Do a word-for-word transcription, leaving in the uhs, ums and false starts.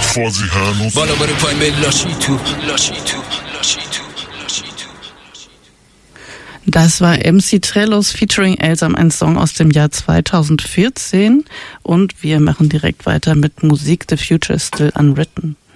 bevor sie hören uns. بالا بره پایین به لاشی تو لاشی تو لاشی تو لاشی تو. Das war M C Trellos featuring Elsam, ein Song aus dem Jahr zweitausendvierzehn. Und wir machen direkt weiter mit Musik. The Future is Still Unwritten.